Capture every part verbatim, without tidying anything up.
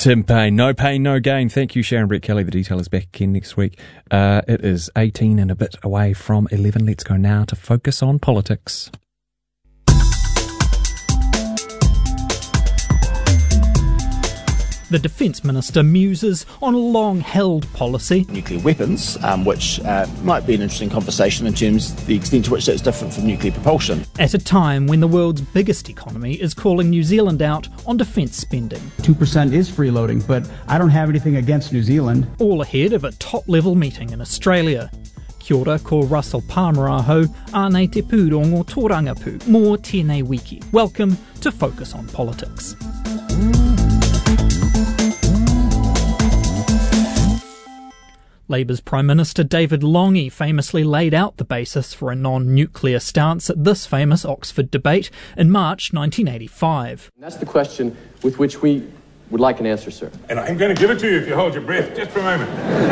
Tim Payne. No pain, no gain. Thank you, Sharon Brett Kelly. The detail is back again next week. Uh, it is eighteen and a bit away from eleven. Let's go now to Focus on Politics. The Defence Minister muses on a long-held policy. Nuclear weapons, um, which uh, might be an interesting conversation in terms of the extent to which that's different from nuclear propulsion. At a time when the world's biggest economy is calling New Zealand out on defence spending. two percent is freeloading, but I don't have anything against New Zealand. All ahead of a top-level meeting in Australia. Kia ora, ko Russell Palmer aho, ānei te pūrongo tōrangapū, mō tēnei wiki. Welcome to Focus on Politics. Labour's Prime Minister David Lange famously laid out the basis for a non-nuclear stance at this famous Oxford debate in March nineteen eighty-five. And that's the question with which we would like an answer, sir. And I'm going to give it to you if you hold your breath, just for a moment.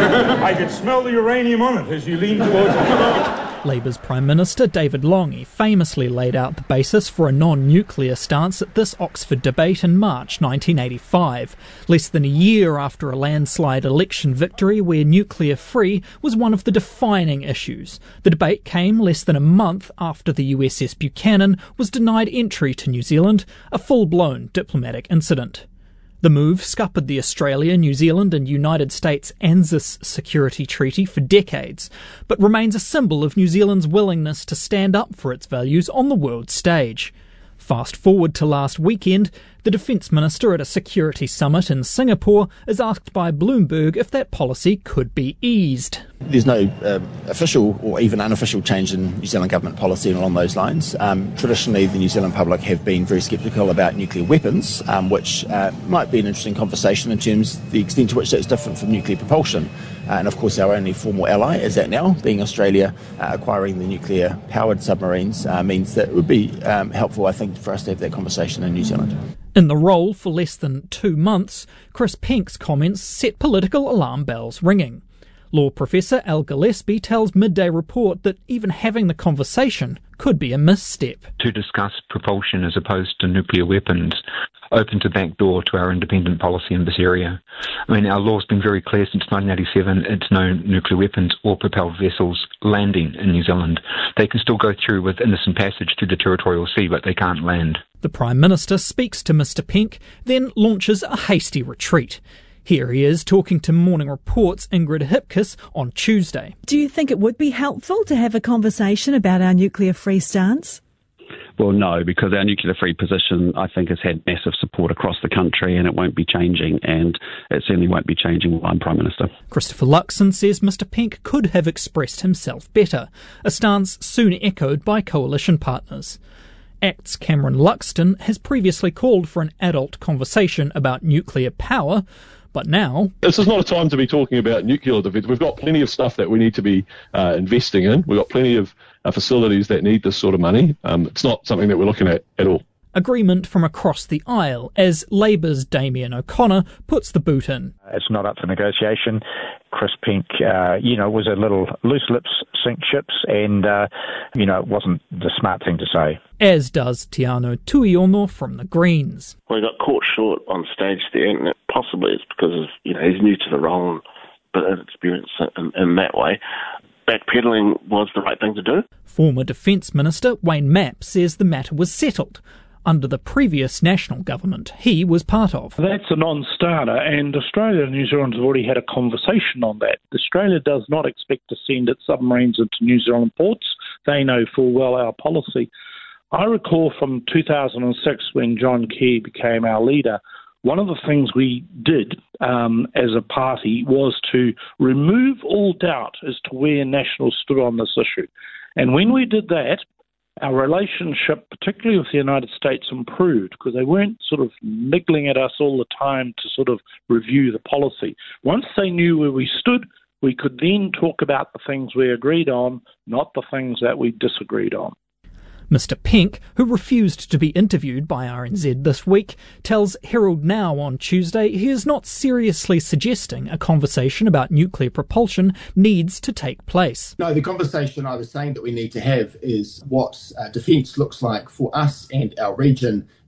I could smell the uranium on it as you lean towards it. Labour's Prime Minister David Lange famously laid out the basis for a non-nuclear stance at this Oxford debate in March nineteen eighty-five, less than a year after a landslide election victory where nuclear-free was one of the defining issues. The debate came less than a month after the U S S Buchanan was denied entry to New Zealand, a full-blown diplomatic incident. The move scuppered the Australia, New Zealand and United States ANZUS security treaty for decades, but remains a symbol of New Zealand's willingness to stand up for its values on the world stage. Fast forward to last weekend, the Defence Minister at a security summit in Singapore is asked by Bloomberg if that policy could be eased. There's no uh, official or even unofficial change in New Zealand government policy along those lines. Um, traditionally, the New Zealand public have been very sceptical about nuclear weapons, um, which uh, might be an interesting conversation in terms of the extent to which that's different from nuclear propulsion. Uh, and of course, our only formal ally is that now, being Australia, uh, acquiring the nuclear-powered submarines uh, means that it would be um, helpful, I think, for us to have that conversation in New Zealand. In the role for less than two months, Chris Penk's comments set political alarm bells ringing. Law professor Al Gillespie tells Midday Report that even having the conversation could be a misstep. To discuss propulsion as opposed to nuclear weapons opens a back door to our independent policy in this area. I mean, our law's been very clear since nineteen eighty-seven. It's no nuclear weapons or propelled vessels landing in New Zealand. They can still go through with innocent passage through the territorial sea, but they can't land. The Prime Minister speaks to Mister Penk, then launches a hasty retreat. Here he is talking to Morning Report's Ingrid Hipkiss on Tuesday. Do you think it would be helpful to have a conversation about our nuclear-free stance? Well, no, because our nuclear-free position, I think, has had massive support across the country and it won't be changing, and it certainly won't be changing while I'm Prime Minister. Christopher Luxon says Mister Penk could have expressed himself better, a stance soon echoed by coalition partners. ACT's Cameron Luxton has previously called for an adult conversation about nuclear power, but now... This is not a time to be talking about nuclear defence. We've got plenty of stuff that we need to be uh, investing in. We've got plenty of uh, facilities that need this sort of money. Um, it's not something that we're looking at at all. Agreement from across the aisle as Labour's Damien O'Connor puts the boot in. It's not up for negotiation. Chris Penk, uh, you know, was a little loose lips sink ships and, uh, you know, it wasn't the smart thing to say. As does Tiano Tuiono from the Greens. Well, he got caught short on stage there, and possibly it's because of, you know, he's new to the role and a bit of experience in, in that way. Backpedalling was the right thing to do. Former Defence Minister Wayne Mapp says the matter was settled under the previous national government he was part of. That's a non-starter, and Australia and New Zealand have already had a conversation on that. Australia does not expect to send its submarines into New Zealand ports. They know full well our policy. I recall from two thousand six when John Key became our leader, one of the things we did um, as a party was to remove all doubt as to where Nationals stood on this issue. And when we did that, our relationship, particularly with the United States, improved because they weren't sort of niggling at us all the time to sort of review the policy. Once they knew where we stood, we could then talk about the things we agreed on, not the things that we disagreed on. Mister Penk, who refused to be interviewed by R N Z this week, tells Herald Now on Tuesday he is not seriously suggesting a conversation about nuclear propulsion needs to take place. No, the conversation I was saying that we need to have is what uh, defence looks like for us and our region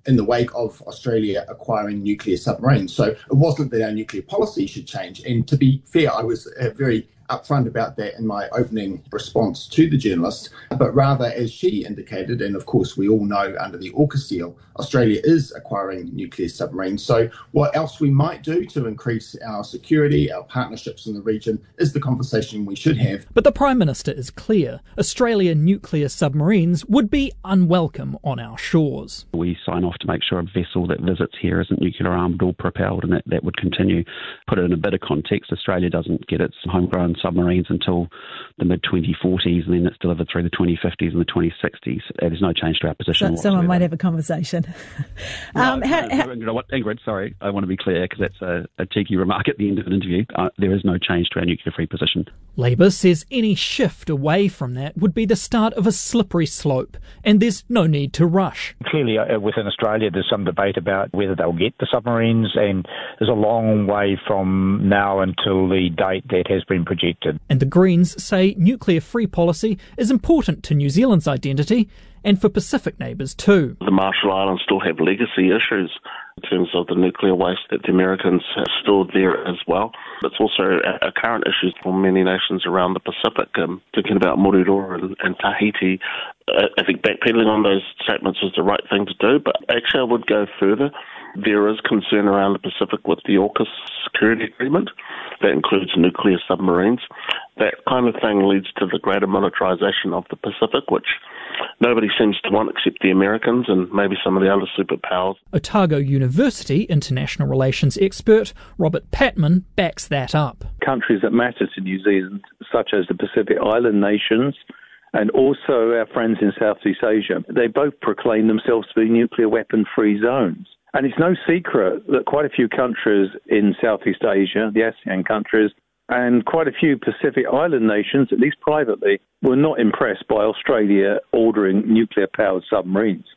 in the wake of Australia acquiring nuclear submarines. So it wasn't that our nuclear policy should change. And to be fair, I was uh, very upfront about that in my opening response to the journalist, but rather, as she indicated, and of course we all know under the AUKUS deal, Australia is acquiring nuclear submarines. So what else we might do to increase our security, our partnerships in the region, is the conversation we should have. But the Prime Minister is clear. Australian nuclear submarines would be unwelcome on our shores. We sign off to make sure a vessel that visits here isn't nuclear armed or propelled, and that, that would continue. Put it in a bit of context, Australia doesn't get its homegrown submarines until the mid twenty forties, and then it's delivered through the twenty fifties and the twenty sixties. There's no change to our position. So, someone might have a conversation. um, no, how, no, how, Ingrid, Ingrid, sorry, I want to be clear because that's a, a cheeky remark at the end of an interview. Uh, there is no change to our nuclear-free position. Labor says any shift away from that would be the start of a slippery slope, and there's no need to rush. Clearly, uh, within Australia, there's some debate about whether they'll get the submarines, and there's a long way from now until the date that has been projected. And the Greens say nuclear-free policy is important to New Zealand's identity and for Pacific neighbours too. The Marshall Islands still have legacy issues in terms of the nuclear waste that the Americans have stored there as well. It's also a, a current issue for many nations around the Pacific. Um, thinking about Moruroa and, and Tahiti, uh, I think backpedaling on those statements was the right thing to do, but actually I would go further. There is concern around the Pacific with the AUKUS security agreement. That includes nuclear submarines. That kind of thing leads to the greater militarization of the Pacific, which nobody seems to want except the Americans and maybe some of the other superpowers. Otago University international relations expert Robert Patman backs that up. Countries that matter to New Zealand, such as the Pacific Island nations, and also our friends in Southeast Asia, they both proclaim themselves to be nuclear weapon-free zones. And it's no secret that quite a few countries in Southeast Asia, the ASEAN countries, and quite a few Pacific Island nations, at least privately, were not impressed by Australia ordering nuclear-powered submarines.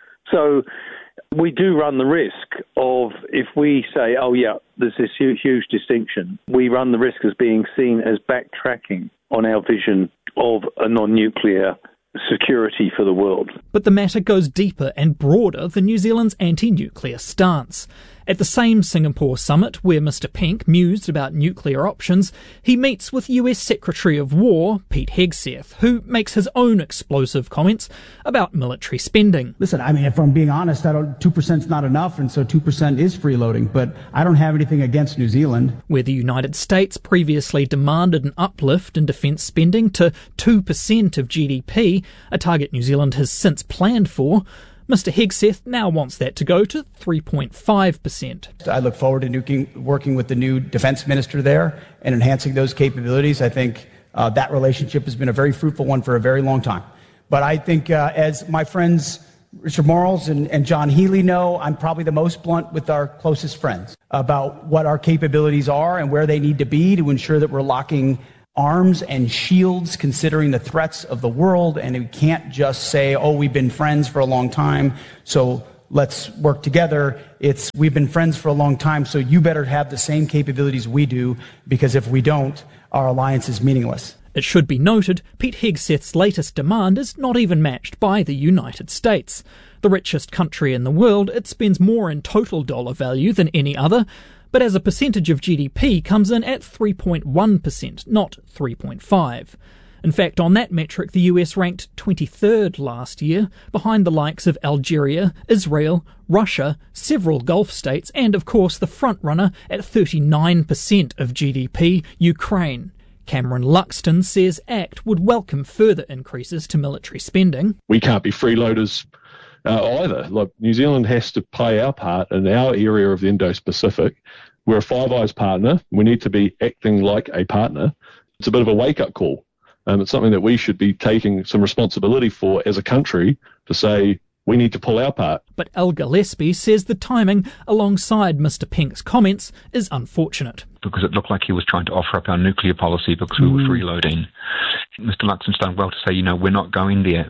So we do run the risk of, if we say, oh yeah, there's this huge, huge distinction, we run the risk as being seen as backtracking on our vision of a non-nuclear security for the world. But the matter goes deeper and broader than New Zealand's anti-nuclear stance. At the same Singapore summit where Mister Pink mused about nuclear options, he meets with U S Secretary of War Pete Hegseth, who makes his own explosive comments about military spending. Listen, I mean, if I'm being honest, I don't, two percent is not enough, and so two percent is freeloading, but I don't have anything against New Zealand. Where the United States previously demanded an uplift in defence spending to two percent of G D P, a target New Zealand has since planned for, Mister Hegseth now wants that to go to three point five percent. I look forward to nuking, working with the new defense minister there and enhancing those capabilities. I think uh, that relationship has been a very fruitful one for a very long time. But I think uh, as my friends Richard Morals and, and John Healy know, I'm probably the most blunt with our closest friends about what our capabilities are and where they need to be to ensure that we're locking arms and shields considering the threats of the world, and we can't just say, oh, we've been friends for a long time, so let's work together. It's, we've been friends for a long time, so you better have the same capabilities we do, because if we don't, our alliance is meaningless. It should be noted, Pete Hegseth's latest demand is not even matched by the United States. The richest country in the world, it spends more in total dollar value than any other, but as a percentage of G D P comes in at three point one percent, not three point five. In fact, on that metric, the U S ranked twenty-third last year, behind the likes of Algeria, Israel, Russia, several Gulf states, and of course the frontrunner at thirty-nine percent of G D P, Ukraine. Cameron Luxton says ACT would welcome further increases to military spending. We can't be freeloaders uh, either. Like, New Zealand has to play our part in our area of the Indo-Pacific. We're a Five Eyes partner. We need to be acting like a partner. It's a bit of a wake-up call. Um, it's something that we should be taking some responsibility for as a country to say, we need to pull our part. But Al Gillespie says the timing, alongside Mister Pink's comments, is unfortunate. Because it looked like he was trying to offer up our nuclear policy because we were freeloading. Mister Luxon's done well to say, you know, we're not going there. But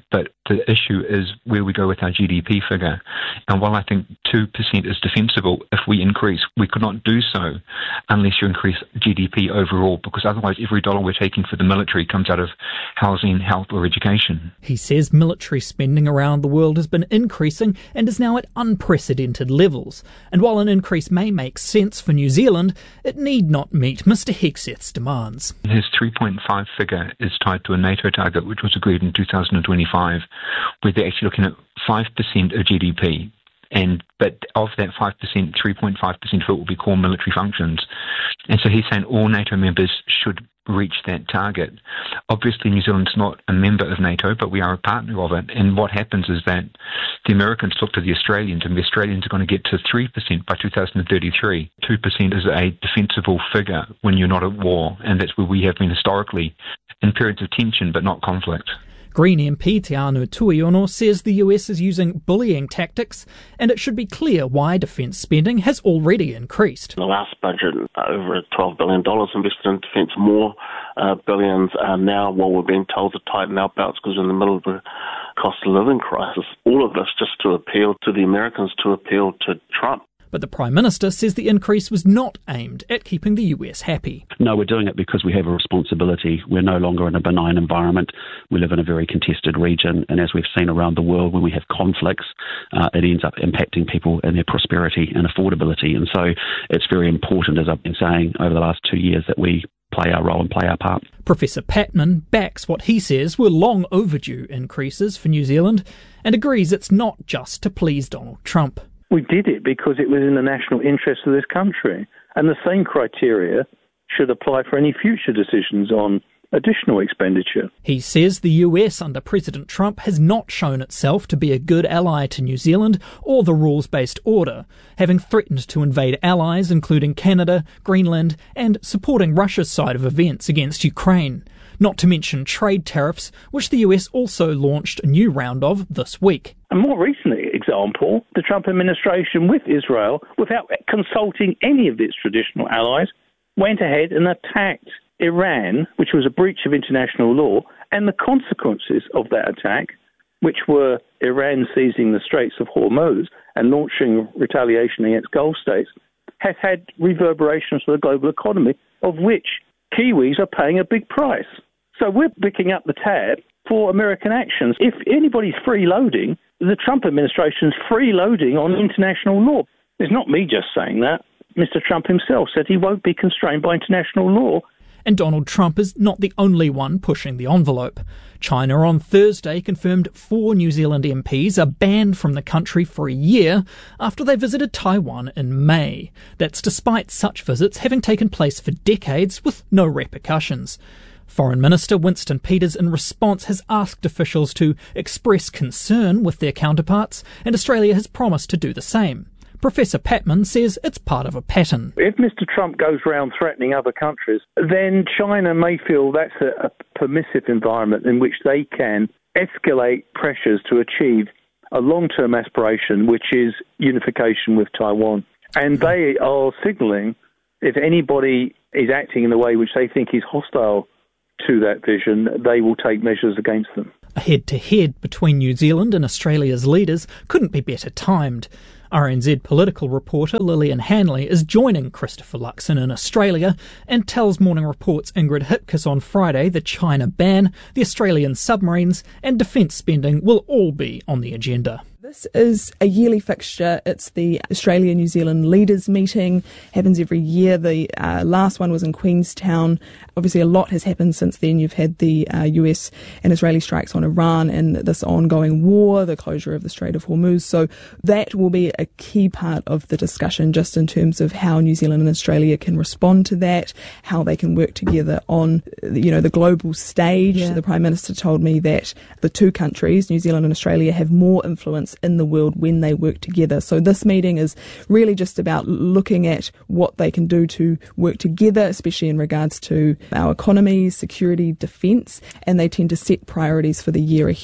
the issue is where we go with our G D P figure. And while I think two percent is defensible, if we increase, we could not do so unless you increase G D P overall, because otherwise every dollar we're taking for the military comes out of housing, health or education. He says military spending around the world has been increasing and is now at unprecedented levels. And while an increase may make sense for New Zealand, it need not meet Mister Hegseth's demands. His three point five figure is tied to a NATO target which was agreed in two thousand twenty-five, where they're actually looking at five percent of G D P. And but of that five percent, three point five percent of it will be core military functions. And so he's saying all NATO members should reach that target. Obviously, New Zealand's not a member of NATO, but we are a partner of it. And what happens is that the Americans look to the Australians, and the Australians are going to get to three percent by two thousand thirty-three. two percent is a defensible figure when you're not at war, and that's where we have been historically in periods of tension but not conflict. Green M P Te Anau Tuiono says the U S is using bullying tactics, and it should be clear why defence spending has already increased. In the last budget, over twelve billion dollars invested in defence, more uh, billions are now, well, we're being told to tighten our belts because we're in the middle of a cost of living crisis. All of this just to appeal to the Americans, to appeal to Trump. But the Prime Minister says the increase was not aimed at keeping the U S happy. No, we're doing it because we have a responsibility. We're no longer in a benign environment. We live in a very contested region, and as we've seen around the world, when we have conflicts, uh, it ends up impacting people and their prosperity and affordability. And so it's very important, as I've been saying over the last two years, that we play our role and play our part. Professor Patman backs what he says were long overdue increases for New Zealand and agrees it's not just to please Donald Trump. We did it because it was in the national interest of this country. And the same criteria should apply for any future decisions on additional expenditure. He says the U S under President Trump has not shown itself to be a good ally to New Zealand or the rules-based order, having threatened to invade allies including Canada, Greenland, and supporting Russia's side of events against Ukraine. Not to mention trade tariffs, which the U S also launched a new round of this week. A more recent example, the Trump administration with Israel, without consulting any of its traditional allies, went ahead and attacked Iran, which was a breach of international law, and the consequences of that attack, which were Iran seizing the Straits of Hormuz and launching retaliation against Gulf states, has had reverberations for the global economy, of which Kiwis are paying a big price. So we're picking up the tab for American actions. If anybody's freeloading, the Trump administration's freeloading on international law. It's not me just saying that. Mister Trump himself said he won't be constrained by international law. And Donald Trump is not the only one pushing the envelope. China on Thursday confirmed four New Zealand M Ps are banned from the country for a year after they visited Taiwan in May. That's despite such visits having taken place for decades with no repercussions. Foreign Minister Winston Peters in response has asked officials to express concern with their counterparts, and Australia has promised to do the same. Professor Patman says it's part of a pattern. If Mister Trump goes around threatening other countries, then China may feel that's a, a permissive environment in which they can escalate pressures to achieve a long-term aspiration, which is unification with Taiwan. And they are signalling if anybody is acting in the way which they think is hostile to that vision, they will take measures against them. A head-to-head between New Zealand and Australia's leaders couldn't be better timed. R N Z political reporter Lillian Hanley is joining Christopher Luxon in Australia and tells Morning Report's Ingrid Hipkiss on Friday the China ban, the Australian submarines and defence spending will all be on the agenda. This is a yearly fixture. It's the Australia-New Zealand Leaders Meeting. Happens every year. The uh, last one was in Queenstown. Obviously, a lot has happened since then. You've had the uh, U S and Israeli strikes on Iran and this ongoing war, the closure of the Strait of Hormuz. So that will be a key part of the discussion, just in terms of how New Zealand and Australia can respond to that, how they can work together on, you know, the global stage. Yeah. The Prime Minister told me that the two countries, New Zealand and Australia, have more influence in the world when they work together. So this meeting is really just about looking at what they can do to work together, especially in regards to our economy, security, defence, and they tend to set priorities for the year ahead.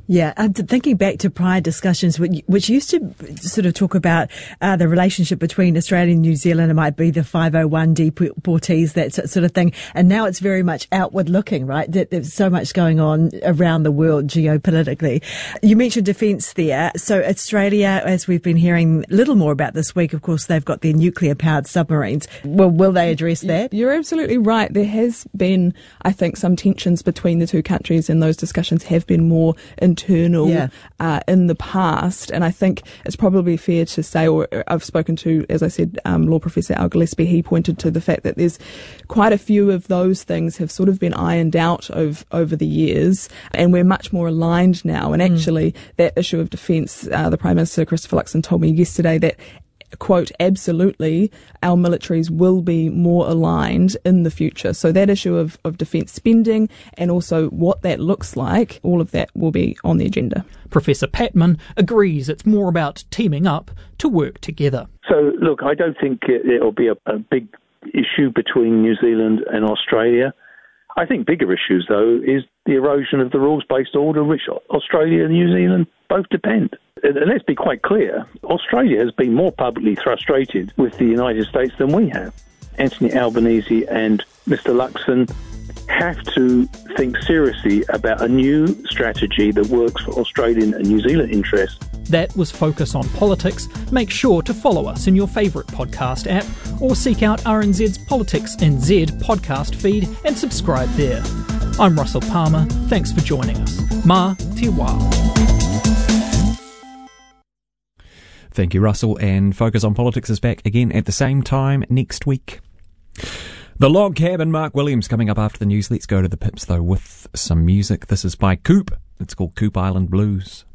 Yeah, I'm thinking back to prior discussions which, which used to sort of talk about uh, the relationship between Australia and New Zealand. It might be the five oh one deportees, that sort of thing. And now it's very much outward looking, right? There's so much going on around the world geopolitically. You mentioned defence there. So Australia, as we've been hearing a little more about this week, of course, they've got their nuclear-powered submarines. Well, will they address that? You're absolutely right. There has been, I think, some tensions between the two countries, and those discussions have been more in internal yeah. uh, in the past, and I think it's probably fair to say, or I've spoken to, as I said, um, Law Professor Al Gillespie. He pointed to the fact that there's quite a few of those things have sort of been ironed out over, over the years, and we're much more aligned now. And actually, mm. that issue of defence, uh, the Prime Minister Christopher Luxon told me yesterday that, quote, absolutely, our militaries will be more aligned in the future. So that issue of, of defence spending and also what that looks like, all of that will be on the agenda. Professor Patman agrees it's more about teaming up to work together. So, look, I don't think it'll be a, a big issue between New Zealand and Australia. I think bigger issues, though, is the erosion of the rules-based order, which Australia and New Zealand both depend. And let's be quite clear, Australia has been more publicly frustrated with the United States than we have. Anthony Albanese and Mister Luxon have to think seriously about a new strategy that works for Australian and New Zealand interests. That was Focus on Politics. Make sure to follow us in your favourite podcast app or seek out R N Z's Politics N Z podcast feed and subscribe there. I'm Russell Palmer. Thanks for joining us. Ma te wā. Thank you, Russell, and Focus on Politics is back again at the same time next week. The Log Cabin, Mark Williams coming up after the news. Let's go to the Pips, though, with some music. This is by Coop. It's called Coop Island Blues.